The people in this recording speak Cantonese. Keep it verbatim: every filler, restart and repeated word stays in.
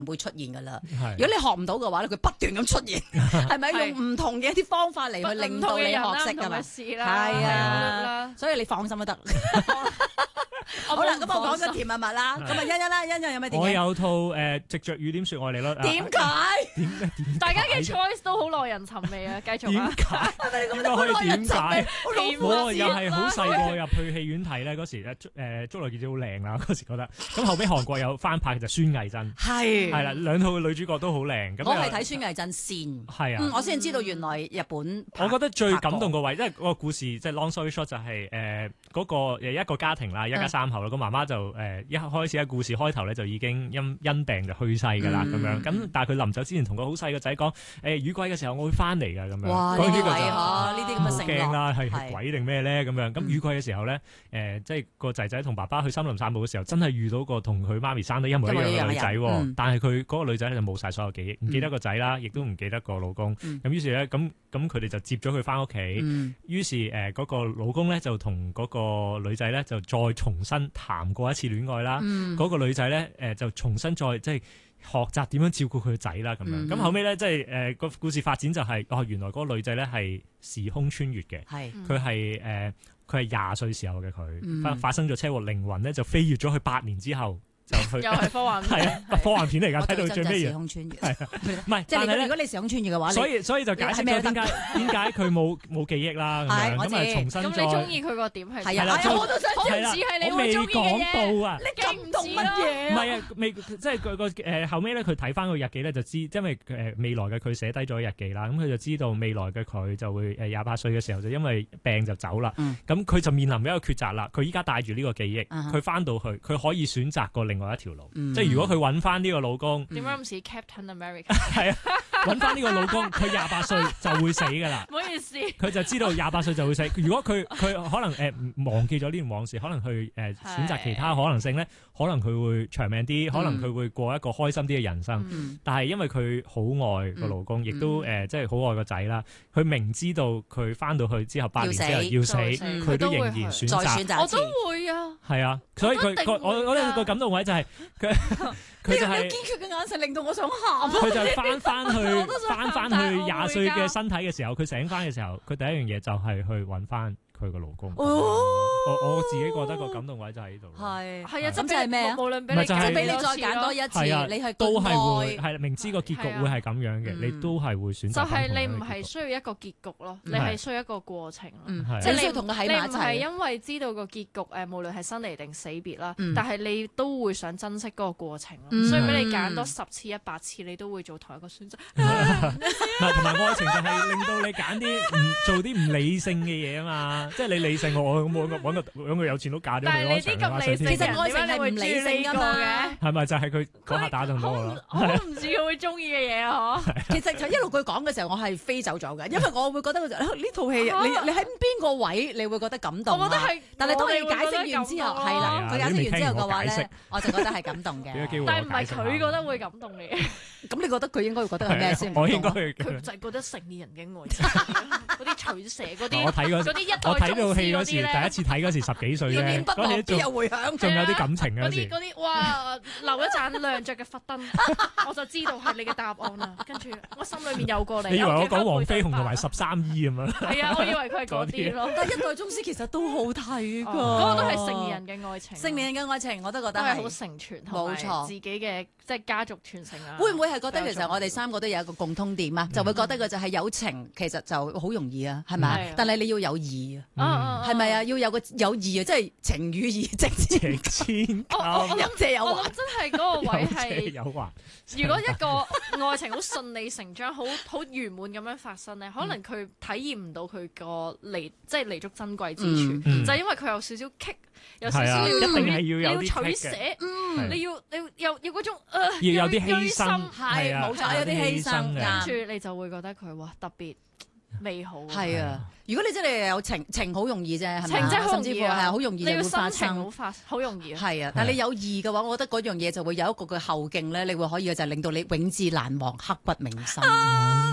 唔會出現㗎啦。如果你學唔到嘅話咧，佢不斷咁出現，係咪用唔同嘅一啲方法嚟去令到你學識㗎嘛？係啊，所以你放心都得。好啦，咁我講咗甜蜜蜜啦，咁啊欣欣啦，欣欣有咩電影？ 我有套誒藉着雨點説愛你咯。 點解？ 點咧？點？ 大家嘅 choice 都好耐人尋味啊！繼續啊！ 點解？ 係咪你咁都可以點解？ 我又係好細個入去戲院睇咧，嗰時誒誒竹內結子好靚啦，嗰時覺得。咁後尾韓國有翻拍就孫藝珍， 係係啦，兩套嘅女主角都好靚。咁我係睇孫藝珍先， 係啊， 我先知道原來日本。 我覺得最感動個位，因為個故事即係 long story short 就係誒嗰個誒一個家庭啦，一家三口啦，個媽媽就誒一開始喺故事開頭咧就已經因因病就去世㗎啦咁樣。咁但係佢臨走之前同個好細個仔講誒雨季嘅時候我會翻嚟㗎咁樣。 哇！呢啲位呢啲咁嘅承諾驚啦，係鬼定咩咧咁樣？咁雨季嘅時候咧誒，即係個仔仔同爸爸去森林散步嘅時候，真係遇到個同佢媽咪生得一模一樣嘅女仔喎。但係佢嗰個女仔咧就冇晒所有記憶，唔記得個仔啦，亦都唔記得個老公。咁於是咧咁咁佢哋就接咗佢翻屋企。於是誒嗰個老公咧就同嗰個女仔咧就再重新談過一次戀愛啦。嗰個女仔咧誒就重新再即係學習點樣照顧佢個仔啦咁樣。咁後尾咧即係誒個故事發展就係哦原來嗰個女仔咧係時空穿越嘅，佢係誒佢係廿歲時候嘅佢發發生咗車禍，靈魂咧就飛越咗去八年之後。 又係科幻片， 係啊，科幻片嚟㗎，睇到最尾時空穿越， 係唔係？ 即係如果你時空穿越嘅話， 所以所以就解釋咗點解點解佢冇冇記憶啦咁樣，咁啊重新再。 咁你中意佢個點係？ 係啊，我都想好似係你會中意嘅嘢。 到啊！ 你感動乜嘢？ 唔係啊，未即係佢個誒後尾咧，佢睇翻個日記咧就知，因為誒未來嘅佢寫低咗日記啦，咁佢就知道未來嘅佢就會誒廿八歲嘅時候就因為病就走啦。咁佢就面臨一個抉擇啦。佢依家帶住呢個記憶，佢翻到去，佢可以選擇過另外一條路。即係如果佢揾翻呢個老公， 點解咁似 Captain America？ 係啊，揾翻呢個老公，佢廿八歲就會死㗎啦。 唔好意思， 佢就知道廿八歲就會死。如果佢佢可能誒、呃、忘記咗呢段往事，可能去誒、呃、選擇其他可能性咧，可能佢會長命啲，可能佢會過一個開心啲嘅人生。嗯、但係因為佢好愛個老公，亦、嗯、都誒即係好愛個仔啦。佢明知道佢翻到去之後八年之後要死，佢都仍然選擇。 我都會啊。 係啊，所以佢個我我覺得個感動位就係、是、佢。佢就係、是、 堅決嘅眼神令到我想喊。 佢就係翻翻去翻翻去廿歲嘅身體嘅時候，佢醒翻嘅時候，佢第一樣嘢就係去揾翻佢個老公。哦我我自己覺得個感動位就喺度。 係係啊， 咁即係咩啊？ 無論俾你即係俾你再揀多一次，你係都係會係明知個結局會係咁樣嘅，你都係會選擇。 就係你唔係需要一個結局咯，你係需要一個過程咯。 即係你需要同佢喺埋一齊。 你唔係因為知道個結局誒，無論係生離定死別啦，但係你都會想珍惜嗰個過程咯。所以俾你揀多十次一百次，你都會做同一個選擇。 同埋愛情就係令到你揀啲唔做啲唔理性嘅嘢啊嘛，即係你理性我咁我。揾個有錢佬嫁咗佢， 但係你啲咁理性， 其實愛情係唔理性㗎嘛嘅， 係咪就係佢嗰下打動到我啦？ 我都唔知佢會中意嘅嘢啊！ 其實佢一路佢講嘅時候，我係飛走咗嘅，因為我會覺得呢套戲，你你喺邊個位你會覺得感動？ 我覺得係， 但係當你解釋完之後，係啦，佢解釋完之後嘅話咧，我就覺得係感動嘅。 但係唔係佢覺得會感動嘅？ 咁你覺得佢應該會覺得係咩先？ 我應該佢就係覺得成年人嘅愛情，嗰啲取捨嗰啲， 我睇嗰啲一代我睇到戲嗰時， 第一次睇嗰時十幾歲啫，嗰時仲有回響，仲有啲感情嗰時。 嗰啲哇，留一盞亮着嘅佛燈，我就知道係你嘅答案啦。跟住我心裏面有過你。 你以為我講黃飛鴻同埋十三姨咁樣？ 係啊，我以為佢係嗰啲咯。 但係一代宗師其實都好睇㗎， 嗰個都係成年人嘅愛情。 成年人嘅愛情我都覺得係好成全，冇錯，自己嘅即係家族傳承啊。會唔會係覺得其實我哋三個都有一個共通點啊？就會覺得佢就係友情，其實就好容易啊，係咪？但係你要有義啊，係咪啊？要有個有義啊，即係情與義值千金。我諗借有還， 真係嗰個位係有還。 如果一個愛情好順理成章、好好圓滿咁樣發生咧，可能佢體驗唔到佢個彌即係彌足珍貴之處，就係因為佢有少少棘，有少少一定係要有取捨，你要你要有有嗰種要有啲犧牲， 係冇錯，有啲犧牲， 跟住你就會覺得佢哇特別美好。 係啊，如果你真係有情，情好容易啫，係咪？ 情真係好容易， 甚至乎係好容易就會發生， 好發，好容易。 係啊，但係你有義嘅話，我覺得嗰樣嘢就會有一個嘅後勁咧，你會可以就係令到你永誌難忘、刻骨銘心。